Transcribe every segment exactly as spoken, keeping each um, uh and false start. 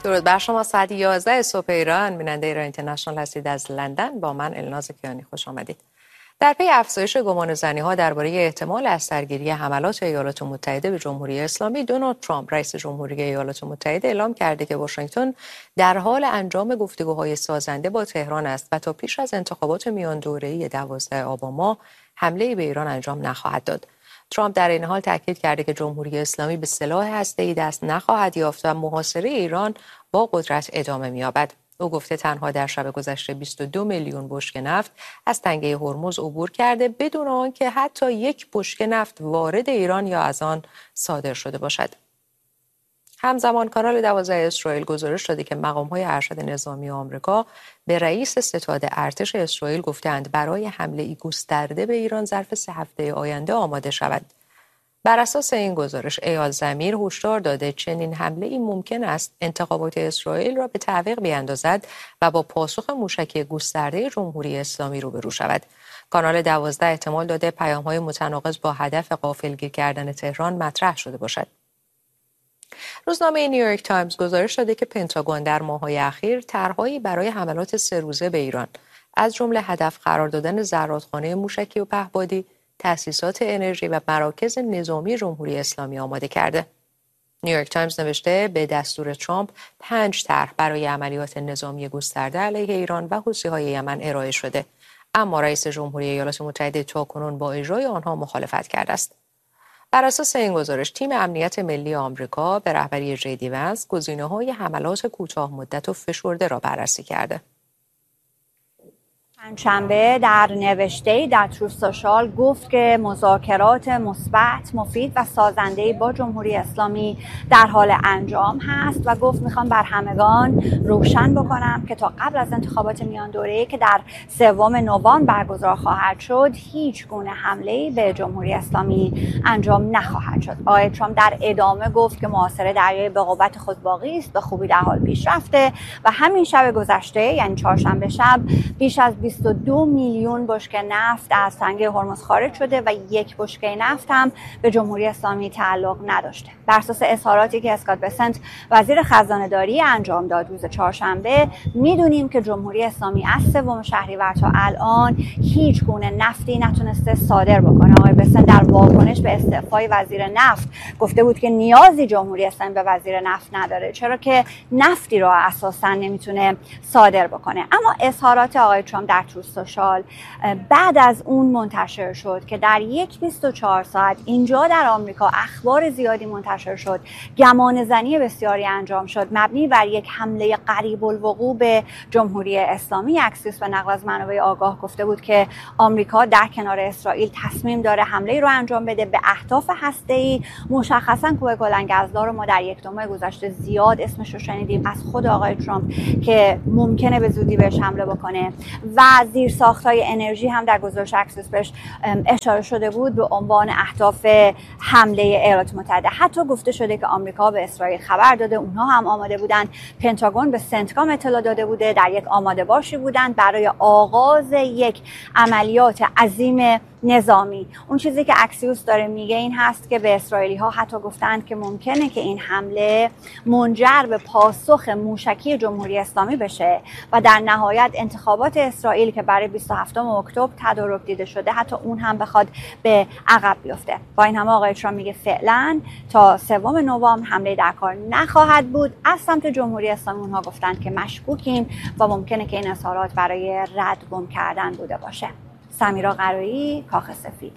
درود بر شما. ساعت یازده صبح ایران، بیننده ایران اینترنشنال هستید از لندن. با من الناز کیانی خوش آمدید. در پی افزایش گمانه‌زنی‌ها درباره احتمال از سرگیری حملات ایالات متحده به جمهوری اسلامی، دونالد ترامپ رئیس جمهوری ایالات متحده اعلام کرده که واشنگتن در حال انجام گفتگوهای سازنده با تهران است و تا پیش از انتخابات میان دوره‌ای دوازده آبان ماه حمله‌ای به ایران انجام نخواهد داد. ترامپ در این حال تاکید کرده که جمهوری اسلامی به سلاح هسته‌ای دست نخواهد یافت و محاصره ایران با قدرت ادامه می‌یابد. او گفته تنها در شب گذشته بیست و دو میلیون بشکه نفت از تنگه هرمز عبور کرده بدون آنکه حتی یک بشکه نفت وارد ایران یا از آن صادر شده باشد. همزمان کانال دوازده اسرائیل گزارش داده که مقام‌های ارشد نظامی آمریکا به رئیس ستاد ارتش اسرائیل گفتند برای حمله‌ای گسترده به ایران ظرف سه هفته آینده آماده شود. بر اساس این گزارش ایال ضمیر هشدار داده چنین حمله‌ای ممکن است انتخابات اسرائیل را به تعویق بیاندازد و با پاسخ موشکی گسترده جمهوری اسلامی روبرو شود. کانال دوازده احتمال داده پیام‌های متناقض با هدف غافلگیر کردن تهران مطرح شده باشد. روزنامه نیویورک تایمز گزارش داده که پنتاگون در ماه‌های اخیر طرحهایی برای حملات سه روزه به ایران از جمله هدف قرار دادن زرادخانه موشکی و پهپادی، تأسیسات انرژی و مراکز نظامی جمهوری اسلامی آماده کرده. نیویورک تایمز نوشته به دستور ترامپ پنج طرح برای عملیات نظامی گسترده علیه ایران و حوثی‌های یمن ارائه شده، اما رئیس جمهوری ایالات متحده تاکنون با اجرای آنها مخالفت کرده است. بر اساس این گزارش تیم امنیت ملی آمریکا به رهبری جی دی ونس گزینه‌های حملات کوتاه مدت و فشرده را بررسی کرده. پنجشنبه در نوشته‌ای در تروث سوشال گفت که مذاکرات مثبت، مفید و سازنده‌ای با جمهوری اسلامی در حال انجام هست و گفت میخوام بر همگان روشن بکنم که تا قبل از انتخابات میان دوره‌ای که در سوم نوامبر برگزار خواهد شد هیچ گونه حمله‌ای به جمهوری اسلامی انجام نخواهد شد. آقای ترامپ در ادامه گفت که محاصره دریای به قوت خود باقی است، به خوبی در حال پیش رفته و همین شب گذشته یعنی چهارشنبه شب بیش از بیست و دو میلیون بشکه نفت از تنگه هرمز خارج شده و یک بشکه نفت هم به جمهوری اسلامی تعلق نداشته. بر اساس اظهاراتی که اسکات بسنت وزیر خزانه داری انجام داد روز چهارشنبه، میدونیم که جمهوری اسلامی از سوم شهریور تا الان هیچ گونه نفتی نتونسته صادر بکنه. آقای بسنت در واکنش به استعفای وزیر نفت گفته بود که نیازی جمهوری اسلامی به وزیر نفت نداره، چرا که نفتی را اساسا نمیتونه صادر بکنه. اما اظهارات آقای ترامپ در تروث سوشال بعد از اون منتشر شد که در یک بیست و چهار ساعت اینجا در آمریکا اخبار زیادی منتشر شد، گمانه‌زنی بسیاری انجام شد مبنی بر یک حمله قریب الوقوع به جمهوری اسلامی. اکسیوس به نقل از منابع آگاه گفته بود که آمریکا در کنار اسرائیل تصمیم داره حمله رو انجام بده به اهداف هسته‌ای. مشخصا کوه گلنگزلا رو ما در یک دو ماه گذشته زیاد اسمش رو شنیدیم از خود آقای ترامپ که ممکنه به زودی بهش حمله بکنه و زیرساخت‌های انرژی هم در گزارش اکسیوس بهش اشاره شده بود به عنوان اهداف حمله ایالات متحده. حتی گفته شده که آمریکا به اسرائیل خبر داده، اونها هم آماده بودن. پنتاگون به سنتکام اطلاع داده بوده، در یک آماده باشی بودن برای آغاز یک عملیات عظیم نظامی. اون چیزی که اکسیوس داره میگه این هست که به اسرائیلی ها حتی گفتند که ممکنه که این حمله منجر به پاسخ موشکی جمهوری اسلامی بشه و در نهایت انتخابات اسرائیل که برای بیست و هفتم اکتبر تدارک دیده شده حتی اون هم بخواد به عقب بیفته. با این همه آقای ترامپ میگه فعلا تا سوم نوامبر حمله در کار نخواهد بود. از سمت جمهوری اسلامی اونها گفتند که مشکوکیم و ممکنه که این اظهارات برای ردگم کردن بوده باشه. سمیرا قرایی، کاخ سفید.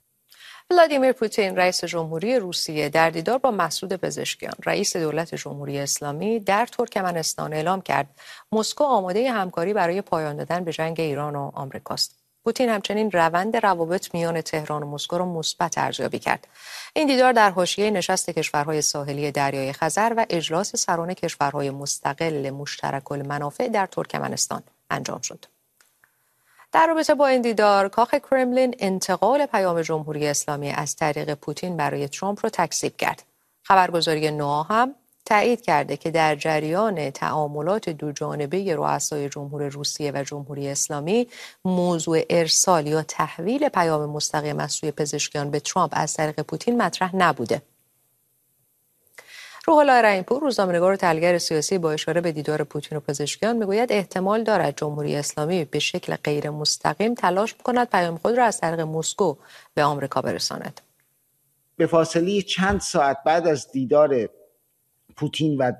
ولادیمیر پوتین رئیس جمهوری روسیه در دیدار با مسعود پزشکیان رئیس دولت جمهوری اسلامی در ترکمنستان اعلام کرد مسکو آماده همکاری برای پایان دادن به جنگ ایران و آمریکاست. پوتین همچنین روند روابط میان تهران و مسکو را مثبت ارزیابی کرد. این دیدار در حاشیه نشست کشورهای ساحلی دریای خزر و اجلاس سران کشورهای مستقل مشترک المنافع در ترکمنستان انجام شد. در رابطه با این دیدار، کاخ کرملین انتقال پیام جمهوری اسلامی از طریق پوتین برای ترامپ را تکذیب کرد. خبرگزاری نوآ هم تایید کرده که در جریان تعاملات دوجانبه رؤسای جمهور روسیه و جمهوری اسلامی موضوع ارسال یا تحویل پیام مستقیم از سوی پزشکیان به ترامپ از طریق پوتین مطرح نبوده. روح الله رحیم‌پور، روزنامه‌نگار و تحلیلگر سیاسی، با اشاره به دیدار پوتین و پزشکیان میگوید احتمال دارد جمهوری اسلامی به شکل غیر مستقیم تلاش می‌کند پیام خود را از طریق مسکو به آمریکا برساند. به فاصله چند ساعت بعد از دیدار پوتین و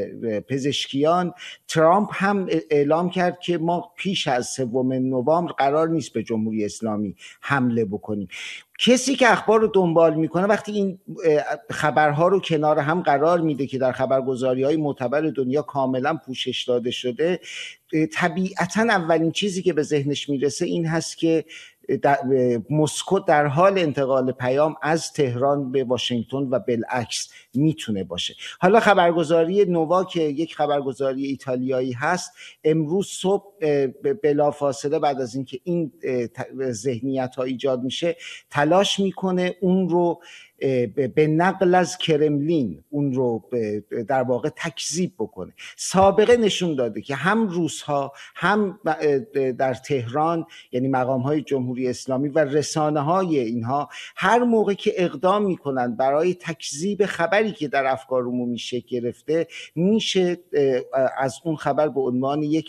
پزشکیان، ترامپ هم اعلام کرد که ما پیش از سوم نوامبر قرار نیست به جمهوری اسلامی حمله بکنیم. کسی که اخبار رو دنبال میکنه وقتی این خبرها رو کنار هم قرار میده که در خبرگزاری‌های معتبر دنیا کاملا پوشش داده شده، طبیعتاً اولین چیزی که به ذهنش میرسه این هست که در مسکو در حال انتقال پیام از تهران به واشنگتن و بالعکس میتونه باشه. حالا خبرگزاری نوا که یک خبرگزاری ایتالیایی هست، امروز صبح بلافاصله بعد از اینکه این ذهنیت ها ایجاد میشه تلاش میکنه اون رو به نقل از کرملین اون رو در واقع تکذیب بکنه. سابقه نشون داده که هم روس‌ها هم در تهران، یعنی مقام‌های جمهوری اسلامی و رسانه‌های اینها، هر موقع که اقدام میکنن برای تکذیب خبری که در افکار عمومی شکل گرفته، میشه از اون خبر به عنوان یک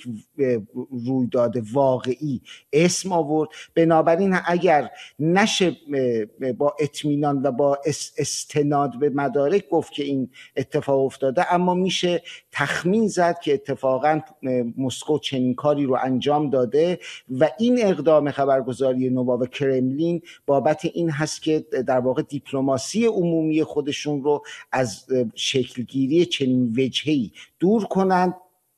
رویداد واقعی اسم آورد. بنابراین اگر نشه با اطمینان و با استناد به مدارک گفت که این اتفاق افتاده، اما میشه تخمین زد که اتفاقا مسکو چنین کاری رو انجام داده و این اقدام خبرگزاری نوا و کرملین بابت این هست که در واقع دیپلماسی عمومی خودشون رو از شکلگیری چنین وجهی دور کنند.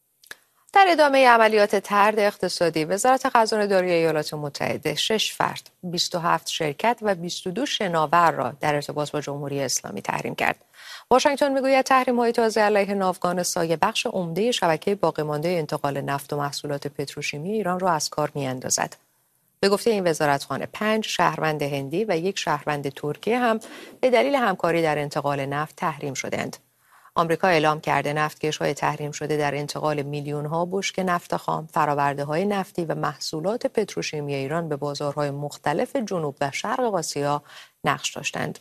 در ادامه عملیات طرد اقتصادی، وزارت خزانه‌داری ایالات متحده شش فرد، بیست و هفت شرکت و بیست و دو شناور را در ارتباط با جمهوری اسلامی تحریم کرد. واشنگتن میگوید تحریم‌های تازه علیه ناوگان سایه بخش عمده شبکه باقی‌مانده انتقال نفت و محصولات پتروشیمی ایران را از کار می‌اندازد. به گفته این وزارتخانه، پنج شهروند هندی و یک شهروند ترکیه هم به دلیل همکاری در انتقال نفت تحریم شدند. آمریکا اعلام کرده نفتکش‌های تحریم شده در انتقال میلیون‌ها بشکه نفت خام، فرآورده‌های نفتی و محصولات پتروشیمی ایران به بازارهای مختلف جنوب و شرق آسیا نقش داشتند.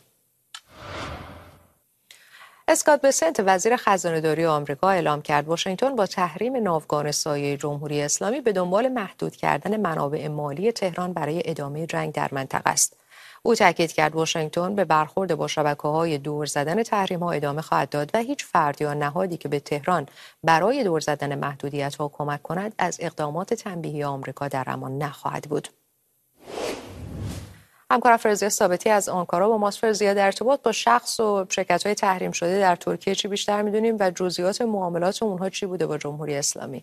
اسکات بسنت، وزیر خزانه‌داری آمریکا، اعلام کرد واشنگتن با تحریم ناوگان سایه جمهوری اسلامی به دنبال محدود کردن منابع مالی تهران برای ادامه جنگ در منطقه است. او تاکید کرد واشنگتن به برخورد با شبکه‌های دور زدن تحریم‌ها ادامه خواهد داد و هیچ فرد یا نهادی که به تهران برای دور زدن محدودیت‌ها کمک کند از اقدامات تنبیهی آمریکا در امان نخواهد بود. همکارم فرزیا ثابتی از آنکارا با ماست. فرزیا، در ارتباط با شخص و شرکت‌های تحریم شده در ترکیه چی بیشتر می‌دونیم و جزئیات معاملات اونها چی بوده با جمهوری اسلامی؟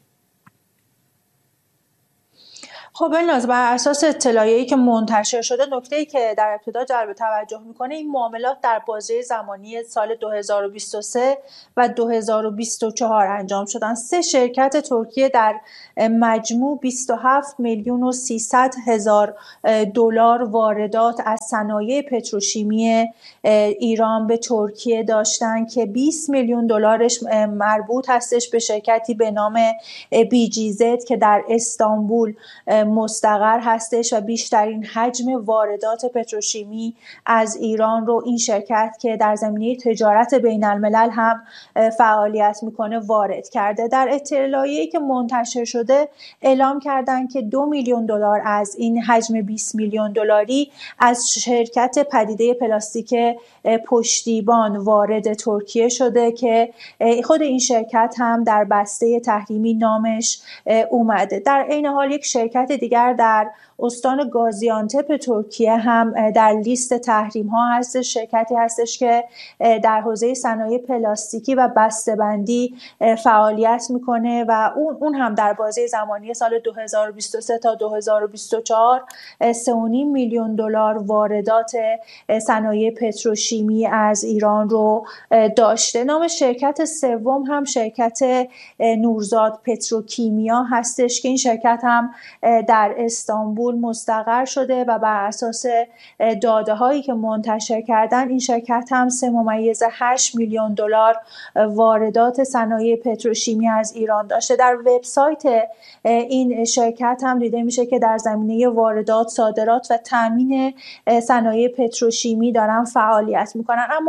خب الناز، بر اساس اطلاعیه‌ای که منتشر شده، نکته‌ای که در ابتدا جلب توجه میکنه این معاملات در بازه زمانی سال دو هزار و بیست و سه و دو هزار و بیست و چهار انجام شدن. سه شرکت ترکیه در مجموع بیست و هفت میلیون و سیصد هزار دلار واردات از صنایع پتروشیمی ایران به ترکیه داشتن که بیست میلیون دلارش مربوط هستش به شرکتی به نام بی جی زد که در استانبول مستقر هستش و بیشترین حجم واردات پتروشیمی از ایران رو این شرکت که در زمینه تجارت بین الملل هم فعالیت میکنه وارد کرده. در اطلاعیه‌ای که منتشر شده اعلام کردن که دو میلیون دلار از این حجم بیست میلیون دلاری از شرکت پدیده پلاستیک پشتیبان وارد ترکیه شده که خود این شرکت هم در بسته تحریمی نامش اومده. در عین حال یک شرکت دیگر در استان گازیانتپ ترکیه هم در لیست تحریم ها هستش. شرکتی هستش که در حوزه صنایع پلاستیکی و بسته‌بندی فعالیت میکنه و اون اون هم در بازه زمانی سال دو هزار و بیست و سه تا دو هزار و بیست و چهار سه و نیم میلیون دلار واردات صنایع پتروشیمی از ایران رو داشته. نام شرکت سوم هم شرکت نورزاد پتروکیمیا هستش که این شرکت هم در استانبول مستقر شده و بر اساس داده هایی که منتشر کردن این شرکت هم سه ممیز هشت میلیون دلار واردات صنایع پتروشیمی از ایران داشته. در وبسایت این شرکت هم دیده میشه که در زمینه واردات، صادرات و تامین صنایع پتروشیمی دارن فعالیت میکنن، اما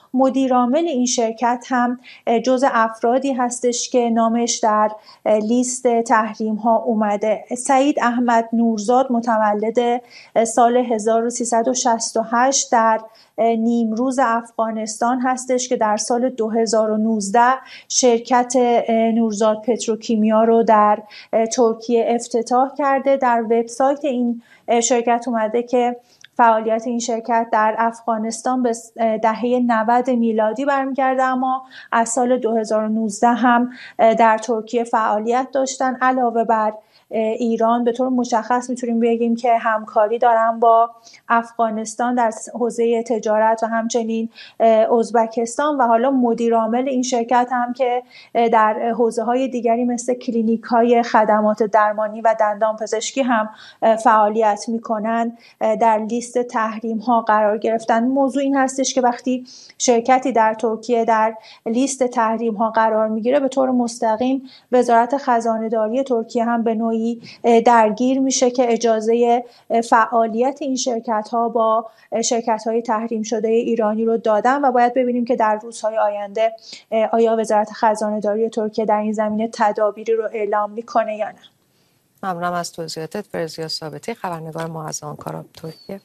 مدیرعامل این شرکت هم جز افرادی هستش که نامش در لیست تحریم ها اومده. سعید احمد نورزاد متولد سال هزار و سیصد و شصت و هشت در نیمروز افغانستان هستش که در سال دو هزار و نوزده شرکت نورزاد پتروکیمیا رو در ترکیه افتتاح کرده. در وبسایت این شرکت اومده که فعالیت این شرکت در افغانستان به دهه نود میلادی برمیگرده، اما از سال دو هزار و نوزده هم در ترکیه فعالیت داشتن. علاوه بر ایران به طور مشخص میتونیم بگیم که همکاری دارن با افغانستان در حوزه تجارت و همچنین ازبکستان و حالا مدیر عامل این شرکت هم که در حوزه های دیگری مثل کلینیک های خدمات درمانی و دندان پزشکی هم فعالیت میکنن در لیست تحریم ها قرار گرفتن. موضوع این هستش که وقتی شرکتی در ترکیه در لیست تحریم ها قرار میگیره به طور مستقیم وزارت خزانه داری ترکیه هم به نوعی درگیر میشه که اجازه فعالیت این شرکت ها با شرکت های تحریم شده ایرانی رو دادن و باید ببینیم که در روزهای آینده آیا وزارت خزانه داری ترکیه در این زمینه تدابیری رو اعلام میکنه یا نه. ممنونم از توضیحاتت فرزیا ثابتی، خبرنگار ما از آنکارا ترکیه.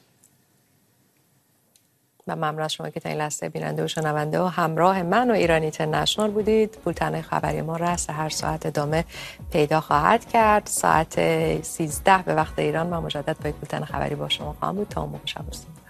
و ممنون از شما که تا این لحظه بیننده و شنونده و همراه من و ایران اینترنشنال بودید. بولتن خبری ما رأس هر ساعت ادامه پیدا خواهد کرد. ساعت سیزده به وقت ایران من مجدد با یک بولتن خبری با شما خواهم بود. تا اون موقع شب بخیر.